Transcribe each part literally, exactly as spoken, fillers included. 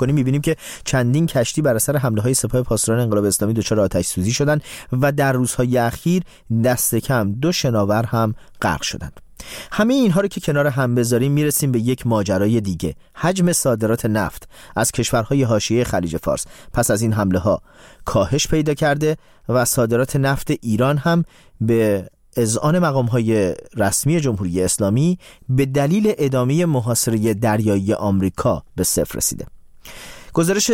بکنیم می‌بینیم که چندین کشتی بر اثر حمله‌های سپاه پاسداران انقلاب اسلامی دچار آتش سوزی شدند و در روزهای اخیر دست کم دو شناور هم غرق شدند. همه اینها رو که کنار هم بذاریم میرسیم به یک ماجرای دیگه. حجم صادرات نفت از کشورهای حاشیه خلیج فارس پس از این حمله ها کاهش پیدا کرده و صادرات نفت ایران هم به اذعان مقام‌های رسمی جمهوری اسلامی به دلیل ادامه محاصره دریایی آمریکا به صفر رسیده. گزارش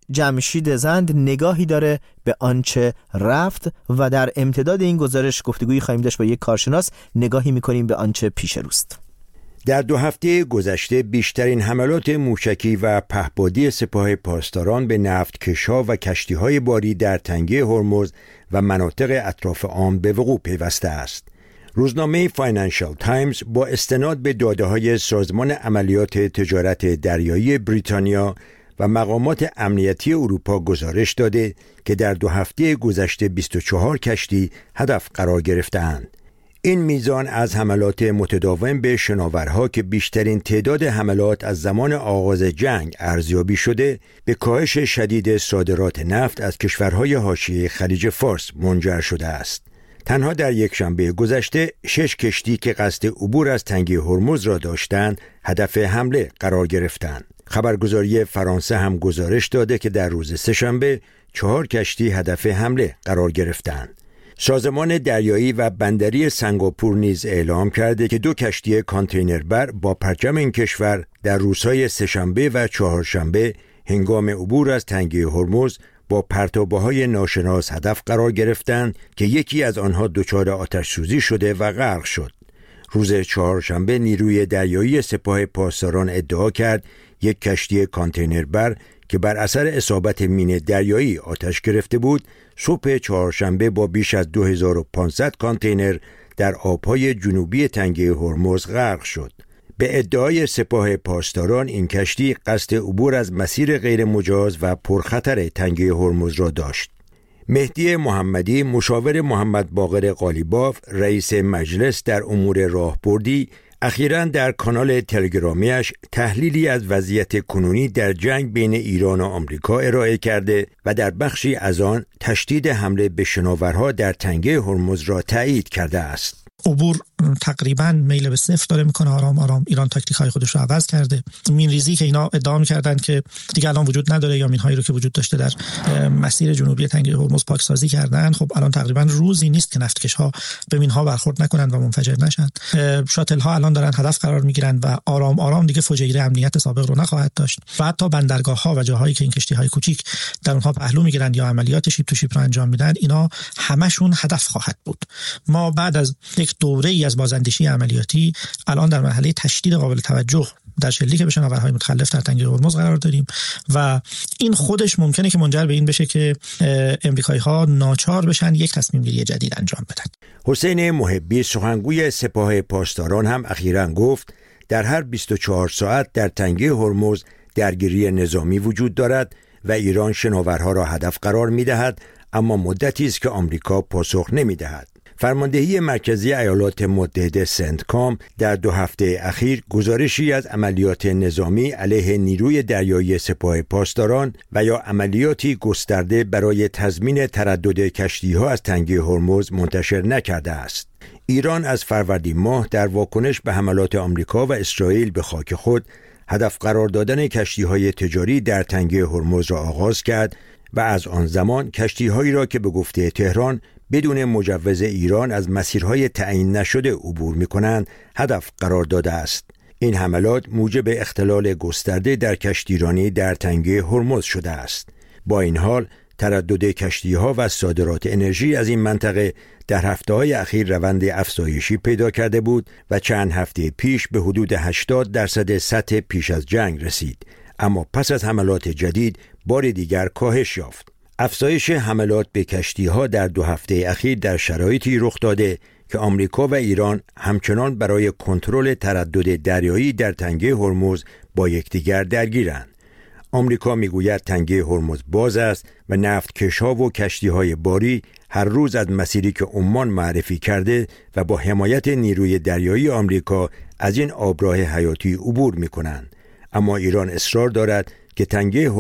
جمشید زند نگاهی داره به آنچه رفت و در امتداد این گزارش گفتگویی خواهیم داشت با یک کارشناس، نگاهی می‌کنیم به آنچه پیش روست. در دو هفته گذشته بیشترین حملات موشکی و پهپادی سپاه پاسداران به نفتکش‌ها و کشتی‌های باری در تنگه هرمز و مناطق اطراف آن به وقوع پیوسته است. روزنامه فاینانشال تایمز با استناد به داده‌های سازمان عملیات تجارت دریایی بریتانیا و مقامات امنیتی اروپا گزارش داده که در دو هفته گذشته بیست و چهار کشتی هدف قرار گرفته‌اند. این میزان از حملات متداوم به شناورها که بیشترین تعداد حملات از زمان آغاز جنگ ارزیابی شده، به کاهش شدید صادرات نفت از کشورهای حاشیه خلیج فارس منجر شده است. تنها در یک شنبه گذشته شش کشتی که قصد عبور از تنگه هرمز را داشتند هدف حمله قرار گرفتند. خبرگزاری فرانسه هم گزارش داده که در روز سه‌شنبه چهار کشتی هدف حمله قرار گرفتند. سازمان دریایی و بندری سنگاپور نیز اعلام کرده که دو کشتی کانتینربر با پرچم این کشور در روزهای سه‌شنبه و چهارشنبه هنگام عبور از تنگه هرمز با پرتابه‌های ناشناس هدف قرار گرفتند که یکی از آنها دچار آتش سوزی شده و غرق شد. روز چهارشنبه نیروی دریایی سپاه پاسداران ادعا کرد یک کشتی کانتینربر که بر اثر اصابت مین دریایی آتش گرفته بود، صبح چهارشنبه با بیش از دو هزار و پانصد کانتینر در آبهای جنوبی تنگه هرمز غرق شد. به ادعای سپاه پاسداران این کشتی قصد عبور از مسیر غیر مجاز و پرخطر تنگه هرمز را داشت. مهدی محمدی، مشاور محمد باقر قالیباف، رئیس مجلس در امور راهبردی، اخیراً در کانال تلگرامیش تحلیلی از وضعیت کنونی در جنگ بین ایران و آمریکا ارائه کرده و در بخشی از آن تشدید حمله به شناورها در تنگه هرمز را تایید کرده است. عبور تقریبا میل به صفر داره میکنه. آرام آرام ایران تاکتیک های خودش رو عوض کرده. مین ریزی که اینا ادعا میکردن که دیگه الان وجود نداره یا مین هایی رو که وجود داشته در مسیر جنوبی تنگه هرمز پاکسازی کردن، خب الان تقریبا روزی نیست که نفتکش ها به مین ها برخورد نکنن و منفجر نشن. شاتل ها الان دارن هدف قرار میگیرن و آرام آرام دیگه فوجیره امنیت سابق رو نخواهد داشت و حتی بندرگاه ها و جاهایی که این کشتی های کوچیک در اونها پهلو میگیرن یا عملیات شیپ تو شیپ رو انجام میدن، اینا همشون هدف خواهد بود. ما بعد از یک دوره‌ای از بازاندیشی عملیاتی الان در مرحله تشدید قابل توجه در شلیک به شناورهای متخلف در تنگه هرمز قرار داریم و این خودش ممکنه که منجر به این بشه که امریکایی‌ها ناچار بشن یک تصمیم گیری جدید انجام بدن. حسین محبی، سخنگوی سپاه پاسداران، هم اخیراً گفت در هر بیست و چهار ساعت در تنگه هرمز درگیری نظامی وجود دارد و ایران شناورها را هدف قرار می‌دهد، اما مدتی است که آمریکا پاسخ نمی‌دهد. فرماندهی مرکزی ایالات متحده سنتکام در دو هفته اخیر گزارشی از عملیات نظامی علیه نیروی دریایی سپاه پاسداران و یا عملیاتی گسترده برای تضمین تردد کشتی‌ها از تنگه هرمز منتشر نکرده است. ایران از فروردین ماه در واکنش به حملات آمریکا و اسرائیل به خاک خود هدف قرار دادن کشتی‌های تجاری در تنگه هرمز را آغاز کرد و از آن زمان کشتی‌هایی را که به گفته تهران بدون مجوز ایران از مسیرهای تعیین نشده عبور می‌کنند هدف قرار داده است. این حملات موجب اختلال گسترده در کشتیرانی در تنگه هرمز شده است. با این حال تردد کشتی‌ها و صادرات انرژی از این منطقه در هفته‌های اخیر روند افزایشی پیدا کرده بود و چند هفته پیش به حدود هشتاد درصد سطح پیش از جنگ رسید، اما پس از حملات جدید بار دیگر کاهش یافت. افزایش حملات به کشتی‌ها در دو هفته اخیر در شرایطی رخ داده که آمریکا و ایران همچنان برای کنترل تردد دریایی در تنگه هرمز با یکدیگر درگیرند. آمریکا میگوید تنگه هرمز باز است و نفتکش‌ها و کشتی‌های باری هر روز از مسیری که عمان معرفی کرده و با حمایت نیروی دریایی آمریکا از این آبراه حیاتی عبور می‌کنند. اما ایران اصرار دارد که تنگه